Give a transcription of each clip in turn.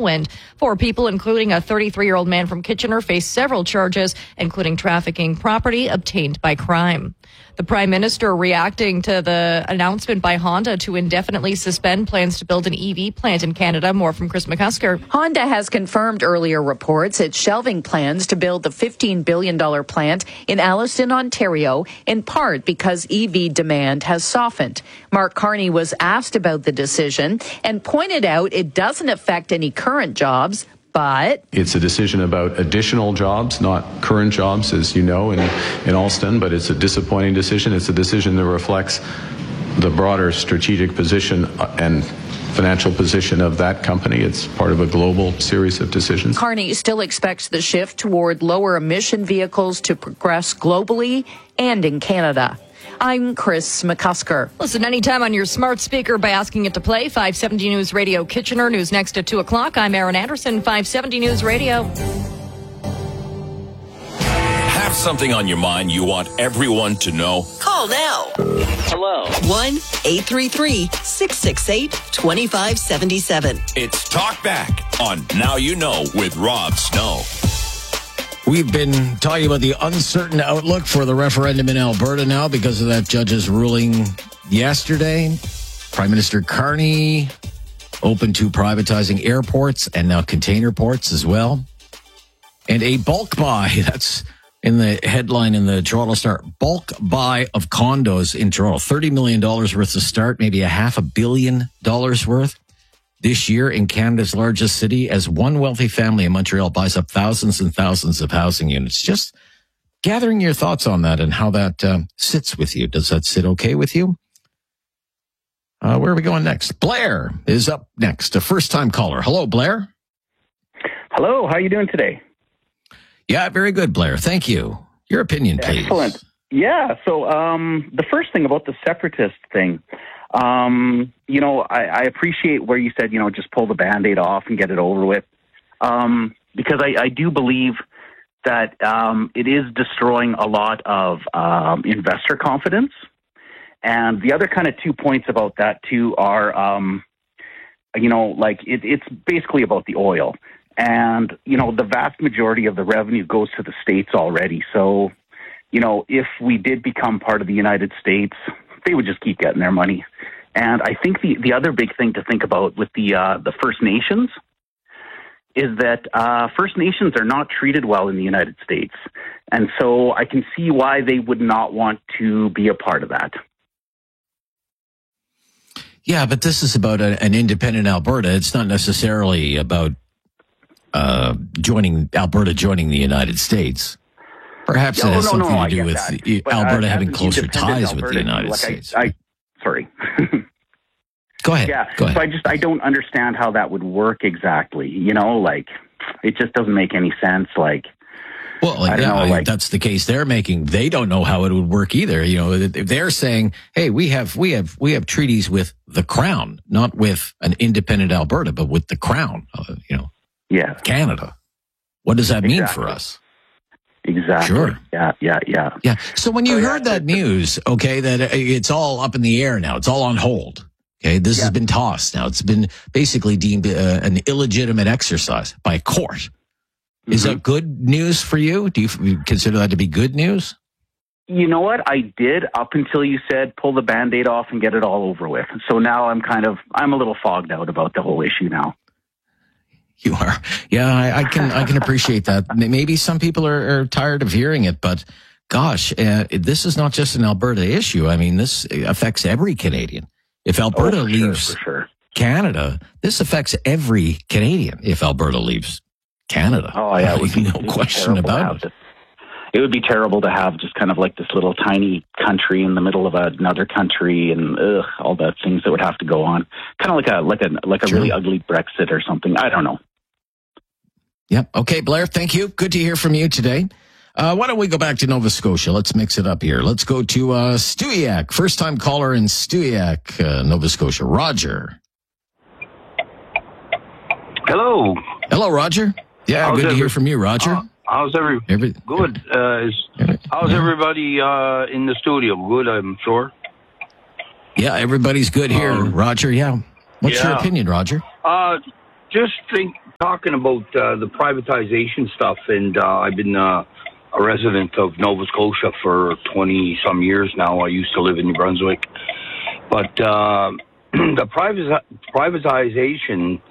tailwind. 4 people, including a 33-year-old man from Kitchener, face several charges, including trafficking property obtained by crime. The Prime Minister reacting to the announcement by Honda to indefinitely suspend plans to build an EV plant in Canada. More from Chris McCusker. Honda has confirmed earlier reports it's shelving plans to build the $15 billion plant in Alliston, Ontario, in part because EV demand has softened. Mark Carney was asked about the decision and pointed out it doesn't affect any current jobs, but it's a decision about additional jobs, not current jobs, as you know, in Alston, but it's a disappointing decision. It's a decision that reflects the broader strategic position and financial position of that company. It's part of a global series of decisions. Carney still expects the shift toward lower emission vehicles to progress globally and in Canada. I'm Chris McCusker. Listen anytime on your smart speaker by asking it to play. 570 News Radio Kitchener. News next at 2 o'clock. I'm Aaron Anderson, 570 News Radio. Have something on your mind you want everyone to know? Call now. Hello. 1-833-668-2577. It's Talk Back on Now You Know with Rob Snow. We've been talking about the uncertain outlook for the referendum in Alberta now because of that judge's ruling yesterday. Prime Minister Carney open to privatizing airports and now container ports as well. And a bulk buy, that's in the headline in the Toronto Star, bulk buy of condos in Toronto. $30 million worth to start, maybe $500 million worth this year in Canada's largest city as one wealthy family in Montreal buys up thousands and thousands of housing units. Just gathering your thoughts on that and how that sits with you. Does that sit okay with you? Where are we going next? Blair is up next, a first-time caller. Hello, Blair. Hello, how are you doing today? Yeah, very good, Blair. Thank you. Your opinion, please. Excellent. Yeah, so the first thing about the separatist thing, I appreciate where you said, just pull the Band-Aid off and get it over with. Because I do believe that it is destroying a lot of investor confidence. And the other kind of 2 points about that, too, are, it's basically about the oil. And, the vast majority of the revenue goes to the states already. So, if we did become part of the United States, they would just keep getting their money. And I think the other big thing to think about with the First Nations is that First Nations are not treated well in the United States. And so I can see why they would not want to be a part of that. Yeah, but this is about an independent Alberta. It's not necessarily about Alberta joining the United States. Perhaps it has something to do with Alberta having closer ties with the United States. Sorry. Go ahead. Yeah. Go ahead. So I don't understand how that would work exactly. It just doesn't make any sense. That's the case they're making. They don't know how it would work either. They're saying, hey, we have treaties with the Crown, not with an independent Alberta, but with the Crown, Canada. What does that mean for us? Exactly. Sure. Yeah. So when you heard that news, okay, that it's all up in the air now, it's all on hold. Okay, this has been tossed now. It's been basically deemed an illegitimate exercise by a court. Mm-hmm. Is that good news for you? Do you consider that to be good news? You know what? I did up until you said pull the Band-Aid off and get it all over with. So now I'm a little fogged out about the whole issue now. You are. Yeah, I can appreciate that. Maybe some people are tired of hearing it, but gosh, this is not just an Alberta issue. I mean, this affects every Canadian. If Alberta leaves Canada, this affects every Canadian if Alberta leaves Canada. Oh, yeah. No question about it. It would be terrible to have just kind of like this little tiny country in the middle of another country and all the things that would have to go on. Kind of like a really ugly Brexit or something. I don't know. Yep. Okay, Blair, thank you. Good to hear from you today. Why don't we go back to Nova Scotia? Let's mix it up here. Let's go to Stewiacke. First-time caller in Stewiacke, Nova Scotia. Roger. Hello. Hello, Roger. Yeah, good to hear from you, Roger. How's everybody? Good. How's everybody in the studio? Good, I'm sure. Yeah, everybody's good here, Roger. Yeah. What's your opinion, Roger? Just talking about the privatization stuff, and I've been a resident of Nova Scotia for 20-some years now. I used to live in New Brunswick. But the privatization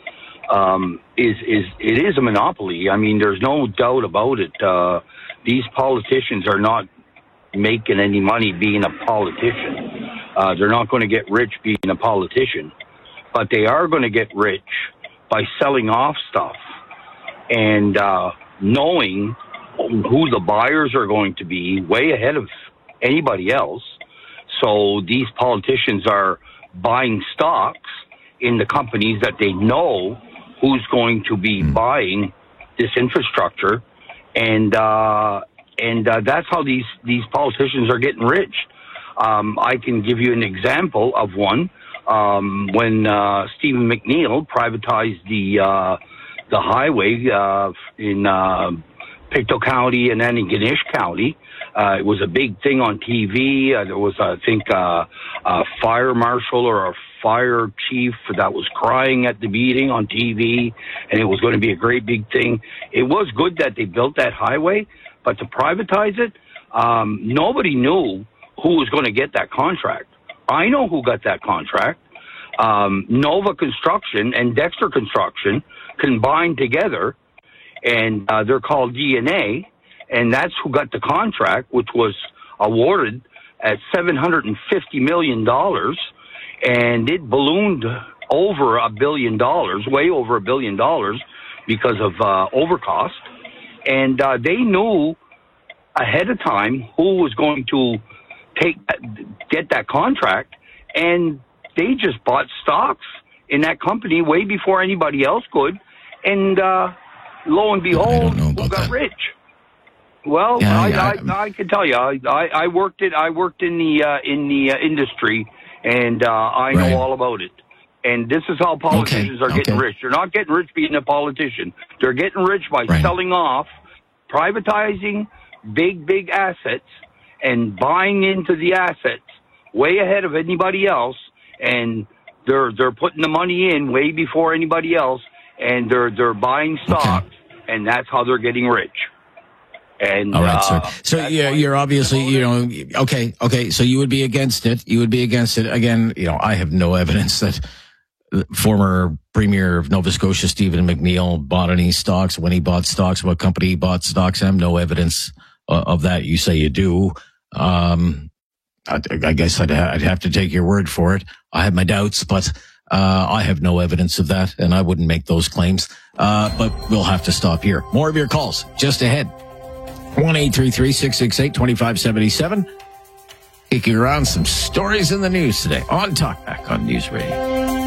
is a monopoly. I mean, there's no doubt about it. These politicians are not making any money being a politician. They're not going to get rich being a politician, but they are going to get rich by selling off stuff and knowing who the buyers are going to be way ahead of anybody else. So these politicians are buying stocks in the companies that they know who's going to be buying this infrastructure, and that's how these politicians are getting rich. I can give you an example of one. When Stephen McNeil privatized the highway in Pictou County and then in Ganesh County, it was a big thing on TV. There was, I think, a fire marshal or a fire chief that was crying at the meeting on TV, and it was going to be a great big thing. It was good that they built that highway, but to privatize it, nobody knew who was going to get that contract. I know who got that contract. Nova Construction and Dexter Construction combined together, and they're called DNA, and that's who got the contract, which was awarded at $750 million, and it ballooned over $1 billion, way over $1 billion, because of overcost. And they knew ahead of time who was going to get that contract, and they just bought stocks in that company way before anybody else could, and lo and behold, who got rich? Well, yeah, I can tell you, I worked in the industry, and I know all about it. And this is how politicians are getting rich. They're not getting rich being a politician. They're getting rich by selling off, privatizing big assets, and buying into the assets way ahead of anybody else. And they're putting the money in way before anybody else, and they're buying stocks, and that's how they're getting rich. And all right, sir. So yeah, you're obviously, okay. So you would be against it. You would be against it. Again, I have no evidence that former Premier of Nova Scotia, Stephen McNeil, bought any stocks. When he bought stocks, what company he bought stocks in. I have no evidence of that. You say you do. I guess I'd have to take your word for it. I have my doubts, but I have no evidence of that, and I wouldn't make those claims. But we'll have to stop here. More of your calls just ahead. 1-833-668-2577. Kicking around some stories in the news today on Talkback on News Radio.